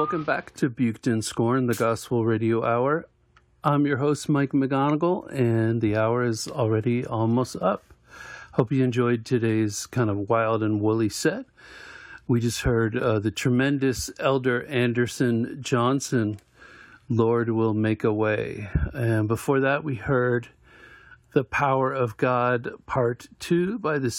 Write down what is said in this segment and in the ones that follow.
Welcome back to Buked and Scorn, the Gospel Radio Hour. I'm your host, Mike McGonigal, and the hour is already almost up. Hope you enjoyed today's kind of wild and woolly set. We just heard the tremendous Elder Anderson Johnson, Lord Will Make a Way. And before that, we heard The Power of God, Part 2 by the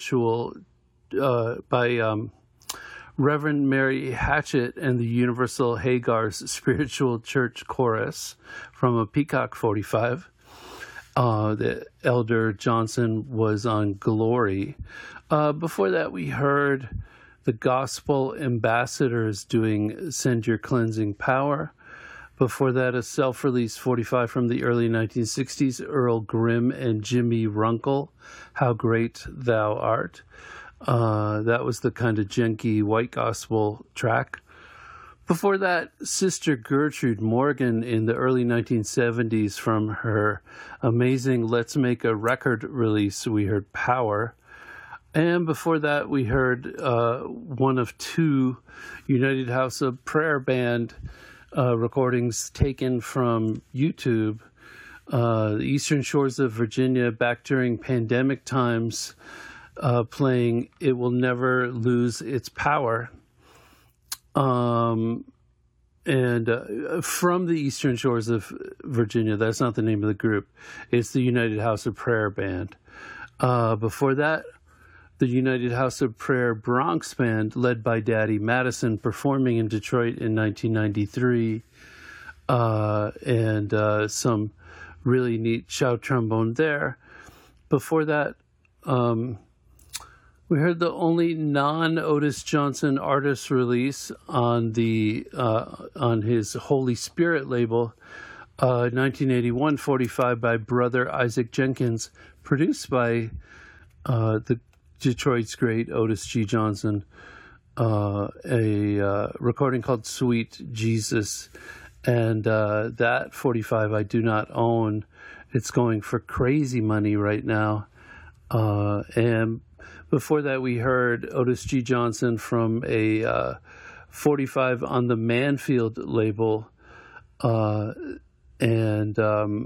Reverend Mary Hatchett and the Universal Hagar's Spiritual Church Chorus from a Peacock 45. The Elder Johnson was on Glory. Before that, we heard the Gospel Ambassadors doing Send Your Cleansing Power. Before that, a self-release 45 from the early 1960s, Earl Grimm and Jimmy Runkle, How Great Thou Art. That was the kind of janky white gospel track. Before that, Sister Gertrude Morgan in the early 1970s from her amazing Let's Make a Record release, we heard Power. And before that, we heard one of two United House of Prayer Band recordings taken from YouTube. The Eastern Shores of Virginia back during pandemic times, playing It Will Never Lose Its Power. And from the Eastern Shores of Virginia, that's not the name of the group. It's the United House of Prayer Band. Before that, the United House of Prayer Bronx Band, led by Daddy Madison, performing in Detroit in 1993. And some really neat shout trombone there. Before that, we heard the only non-Otis Johnson artist release on the on his Holy Spirit label, 1981 45 by Brother Isaac Jenkins, produced by the Detroit's great Otis G. Johnson, a recording called Sweet Jesus, and that 45 I do not own. It's going for crazy money right now, and before that, we heard Otis G. Johnson from a 45 on the Manfield label. And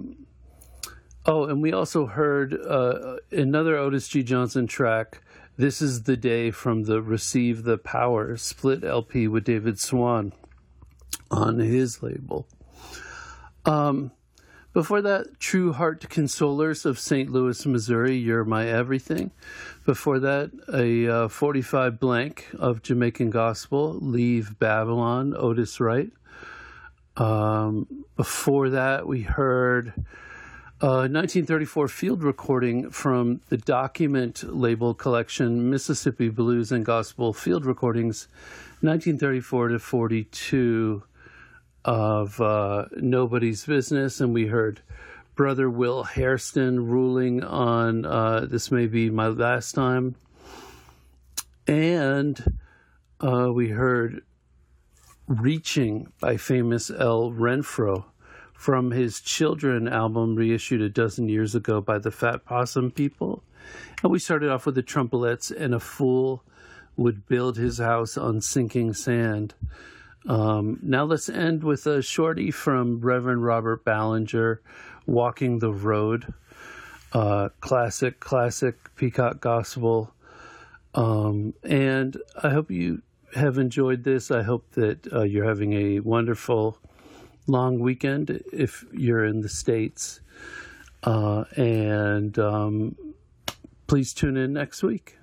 we also heard another Otis G. Johnson track, This Is the Day, from the Receive the Power split LP with David Swan on his label. Before that, True Heart Consolers of St. Louis, Missouri, You're My Everything. Before that, a 45 blank of Jamaican Gospel, Leave Babylon, Otis Wright. Before that, we heard 1934 field recording from the Document label collection, Mississippi Blues and Gospel Field Recordings, 1934 to 42. Of Nobody's Business, and we heard Brother Will Hairston ruling on This May Be My Last Time, and we heard Reaching by Famous L. Renfro from his Children album, reissued a dozen years ago by the Fat Possum People. And we started off with the Trumpelettes and A Fool Would Build His House on Sinking Sand. Now let's end with a shorty from Reverend Robert Ballinger, Walking the Road, classic Peacock Gospel. And I hope you have enjoyed this. I hope that you're having a wonderful long weekend if you're in the States. And please tune in next week.